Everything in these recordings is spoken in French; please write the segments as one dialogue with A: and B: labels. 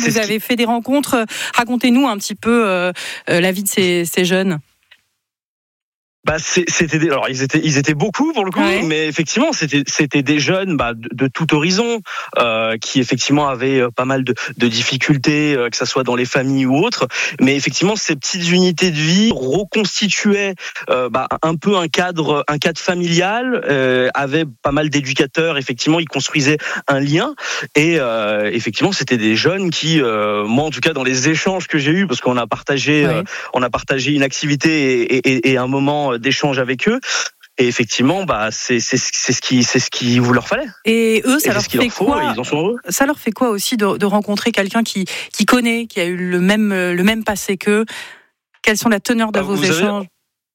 A: vous avez fait des rencontres. Racontez-nous un petit peu la vie de ces jeunes.
B: Alors ils étaient beaucoup pour le coup, mais effectivement c'était des jeunes de tout horizon qui effectivement avaient pas mal de difficultés, que ça soit dans les familles ou autres, mais effectivement ces petites unités de vie reconstituaient un peu un cadre familial, avaient pas mal d'éducateurs, effectivement ils construisaient un lien et effectivement c'était des jeunes qui moi en tout cas dans les échanges que j'ai eus, parce qu'on a partagé une activité et un moment d'échange avec eux, et effectivement c'est ce qu'il vous leur fallait.
A: Et eux, ça leur fait quoi?
B: Ils en sont heureux.
A: Ça leur fait quoi aussi de rencontrer quelqu'un qui connaît, qui a eu le même passé qu'eux? Quelles sont la teneur de vos échanges?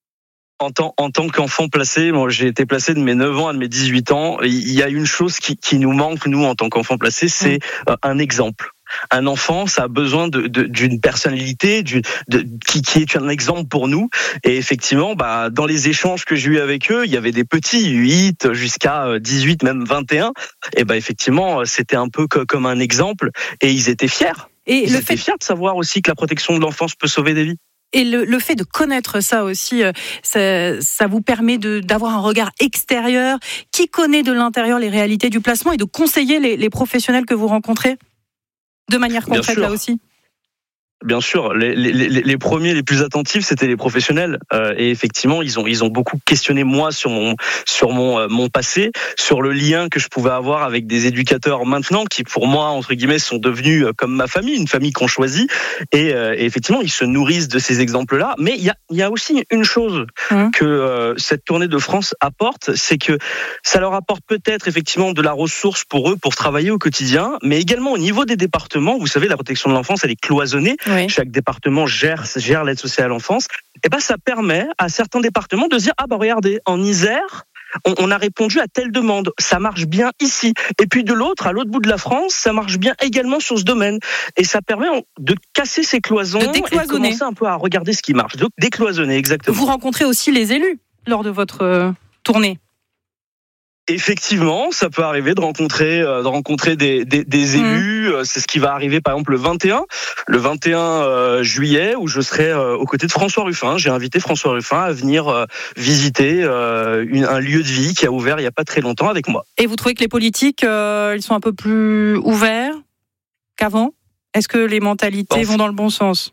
B: En tant qu'enfant placé, moi j'ai été placé de mes 9 ans à de mes 18 ans. Il y a une chose qui nous manque, nous, en tant qu'enfants placés, c'est un exemple. Un enfant, ça a besoin d'une personnalité, qui est un exemple pour nous. Et effectivement, dans les échanges que j'ai eu avec eux, il y avait des petits, 8 jusqu'à 18, même 21. Et effectivement, c'était un peu comme un exemple. Et ils étaient fiers. Ils étaient fiers de savoir aussi que la protection de l'enfance peut sauver des vies.
A: Et le fait de connaître ça aussi, ça vous permet d'avoir un regard extérieur qui connaît de l'intérieur les réalités du placement et de conseiller les professionnels que vous rencontrez de manière concrète là aussi.
B: Bien sûr, les premiers, les plus attentifs, c'était les professionnels. Et effectivement, ils ont beaucoup questionné moi sur mon passé, sur le lien que je pouvais avoir avec des éducateurs maintenant, qui pour moi, entre guillemets, sont devenus comme ma famille, une famille qu'on choisit. Et effectivement, ils se nourrissent de ces exemples-là. Mais il y a aussi une chose que cette tournée de France apporte, c'est que ça leur apporte peut-être effectivement de la ressource pour eux, pour travailler au quotidien, mais également au niveau des départements. Vous savez, la protection de l'enfance, elle est cloisonnée. Oui. Chaque département gère l'aide sociale à l'enfance. Et ça permet à certains départements de se dire regardez, en Isère, on a répondu à telle demande, ça marche bien ici. Et puis à l'autre bout de la France, ça marche bien également sur ce domaine. Et ça permet de casser ces cloisons et de commencer un peu à regarder ce qui marche. Donc décloisonner, exactement.
A: Vous rencontrez aussi les élus lors de votre tournée?
B: Effectivement, ça peut arriver de rencontrer des élus. C'est ce qui va arriver par exemple le 21 juillet, où je serai aux côtés de François Ruffin. J'ai invité François Ruffin à venir visiter un lieu de vie qui a ouvert il n'y a pas très longtemps avec moi.
A: Et vous trouvez que les politiques, ils sont un peu plus ouverts qu'avant? Est-ce que les mentalités vont dans le bon sens?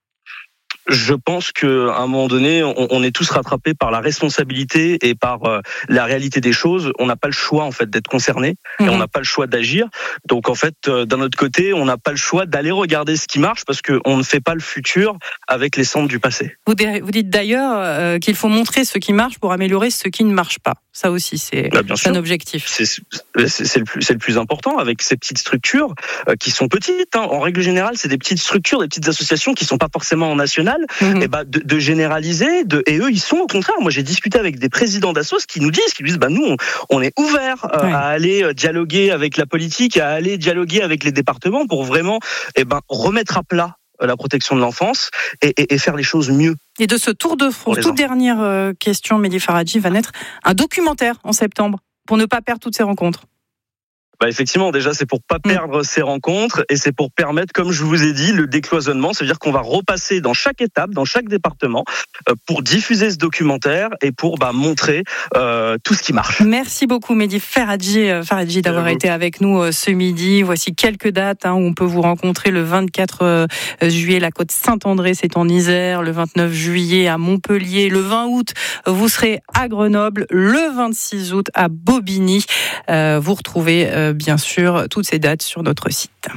B: Je pense qu'à un moment donné, on est tous rattrapés par la responsabilité et par la réalité des choses. On n'a pas le choix en fait d'être concerné et on n'a pas le choix d'agir. Donc en fait, d'un autre côté, on n'a pas le choix d'aller regarder ce qui marche parce qu'on ne fait pas le futur avec les cendres du passé.
A: Vous dites d'ailleurs qu'il faut montrer ce qui marche pour améliorer ce qui ne marche pas. Ça aussi, c'est un objectif.
B: C'est le plus important avec ces petites structures qui sont petites. En règle générale, c'est des petites structures, des petites associations qui sont pas forcément en national. Et de généraliser. Et eux, ils sont au contraire. Moi, j'ai discuté avec des présidents d'assos qui nous disent nous, on est ouverts à aller dialoguer avec la politique, à aller dialoguer avec les départements pour vraiment remettre à plat la protection de l'enfance et faire les choses mieux.
A: Et de ce tour de France, toute dernière question, Mehdi Faradji, va naître un documentaire en septembre pour ne pas perdre toutes ces rencontres.
B: Effectivement, déjà, c'est pour pas perdre ces rencontres et c'est pour permettre, comme je vous ai dit, le décloisonnement. C'est-à-dire qu'on va repasser dans chaque étape, dans chaque département, pour diffuser ce documentaire et pour montrer tout ce qui marche.
A: Merci beaucoup, Mehdi Faradji d'avoir été avec nous ce midi. Voici quelques dates où on peut vous rencontrer. Le 24 juillet, la côte Saint-André, c'est en Isère. Le 29 juillet, à Montpellier. Le 20 août, vous serez à Grenoble. Le 26 août, à Bobigny. Vous retrouvez bien sûr toutes ces dates sur notre site.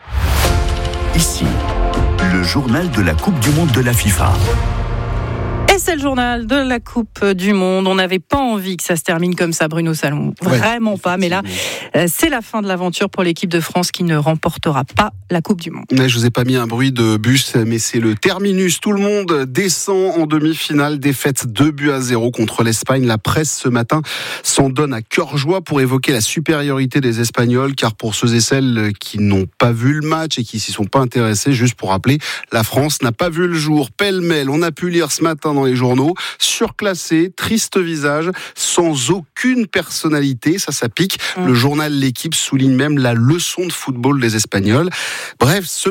C: Ici, le journal de la Coupe du Monde de la FIFA.
A: Et c'est le journal de la Coupe du Monde. On n'avait pas envie que ça se termine comme ça, Bruno Salomon. Vraiment pas. Mais là, c'est la fin de l'aventure pour l'équipe de France qui ne remportera pas la Coupe du Monde.
D: Je vous ai pas mis un bruit de bus, mais c'est le terminus. Tout le monde descend en demi-finale. Défaite 2-0 contre l'Espagne. La presse ce matin s'en donne à cœur joie pour évoquer la supériorité des Espagnols. Car pour ceux et celles qui n'ont pas vu le match et qui s'y sont pas intéressés, juste pour rappeler, la France n'a pas vu le jour. Pêle-mêle, on a pu lire ce matin dans les journaux, surclassé, triste visage, sans aucune personnalité, ça pique. Le journal L'Équipe souligne même la leçon de football des Espagnols. Bref, ce